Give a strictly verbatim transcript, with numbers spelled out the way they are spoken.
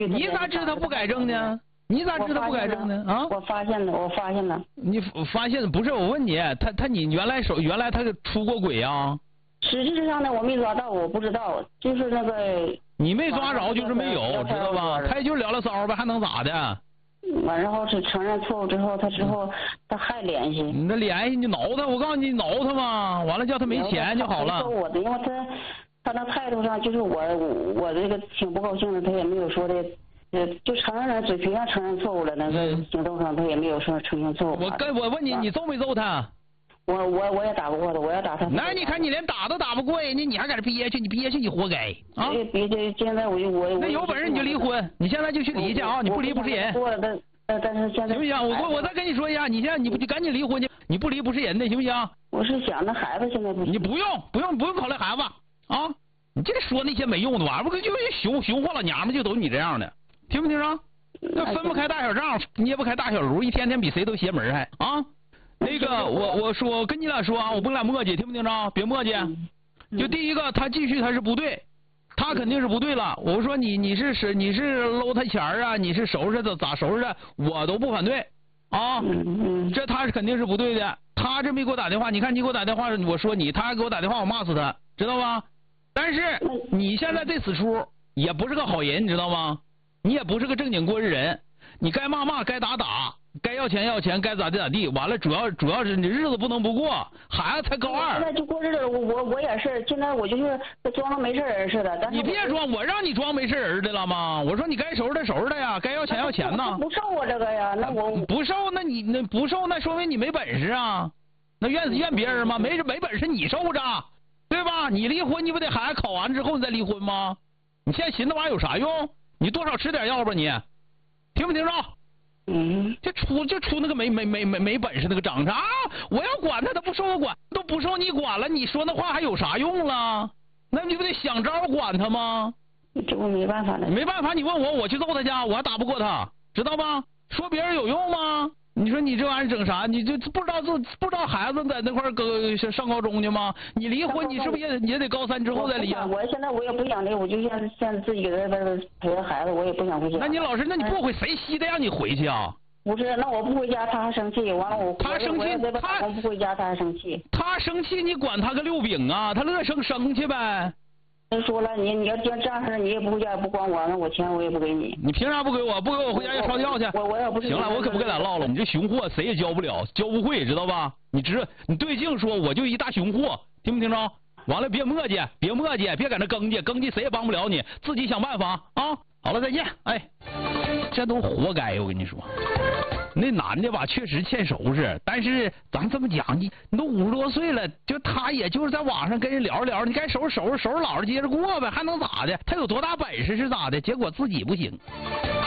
你咋知他不改正呢？你咋知他不改正呢？啊？ 我发现了，我发现了。 你发现不是？我问你，他他你原来手原来他出过轨啊？ 实际上呢，我没抓到，我不知道，就是那个。 你没抓着就是没有，知道吧？他也就聊聊骚呗，还能咋的？ 完，然后是承认错误之后，他之后他还联系。 那联系你挠他，我告诉你挠他嘛，完了叫他没钱就好了。 我的，因为他他那态度上就是我我这个挺不高兴的，他也没有说的。呃，就承认了，嘴皮上承认错误了，那个行动上他也没有说承认错误。 我跟我问你，你揍没揍他？ 我我我也打不过他，我要打他。 那你看你连打都打不过人家，你还搁这憋屈，你憋屈你活该啊！ 憋屈，现在我就我那有本事你就离婚，你现在就去离去啊！你不离不是人。 过了，但但是现在行不行？我我再跟你说一下，你现在你不就赶紧离婚去？你不离不是人的，行不行？ 我是想那孩子现在不行。 你不用不用不用考虑孩子啊！你这说那些没用的玩意儿，不就是熊熊货老娘们就都你这样的，听没听着？那分不开大小账，捏不开大小炉，一天天比谁都邪门还啊！那个我我说我跟你俩说啊，我不跟俩磨叽，听没听着？别磨叽。就第一个，他继续他是不对，他肯定是不对了。我说你你是是你是搂他钱啊，你是收拾他咋收拾的，我都不反对啊。这他是肯定是不对的。他这没给我打电话，你看你给我打电话，我说你，他给我打电话，我骂死他，知道吧？但是你现在这死出也不是个好人，你知道吗？你也不是个正经过日人，你该骂骂，该打打，该要钱要钱，该咋地咋地。完了，主要主要是你日子不能不过，孩子才高二。 现在就过日子，我我我也是，现在我就是装个没事人似的。但是你别装，我让你装没事人的了吗？我说你该收拾的收拾的呀，该要钱要钱呐。 不受我这个呀，那我不受，那你那不受，那说明你没本事啊。那怨死怨别人吗？没没本事你受着，对吧？你离婚你不得孩子考完之后你再离婚吗？你现在寻那玩意儿有啥用？你多少吃点药吧你，听没听着？ 嗯， 这出就出那个没没没没没本事那个张啥、啊？我要管他，他不受我管，都不受你管了，你说那话还有啥用了？那你不得想招管他吗？ 这我没办法了。 没办法，你问我，我去揍他家，我还打不过他，知道吗？说别人有用吗？你说你这玩意儿整啥？你就不知道自不知道孩子在那块儿上高中去吗？你离婚，你是不是也也得高三之后再离啊？ 我现在我也不想离，我就现在现在自己在这陪着孩子，我也不想回家。 那你老师，那你不回，谁稀得让你回去啊？ 不是，那我不回家，他还生气。完了我他生气， 他不回家，他还生气。 他生气，你管他个六饼啊？他乐生生去呗。 人说了，你你要这样式，你也不回家，也不管我，那我钱我也不给你。 你凭啥不给我？不给我回家要抄掉去。 我我要不行了，我可不跟咱唠了。你这熊货谁也教不了，教不会，知道吧？你知你对镜说，我就一大熊货，听没听着？完了别磨叽，别磨叽，别搁那更叽，更叽谁也帮不了你，自己想办法啊！好了，再见。哎，这都活该，我跟你说。那男的吧，确实欠收拾，但是咱这么讲，你你都五十多岁了，就他也就是在网上跟人聊聊，你该收拾收拾收拾，老实接着过呗，还能咋的？他有多大本事是咋的？结果自己不行。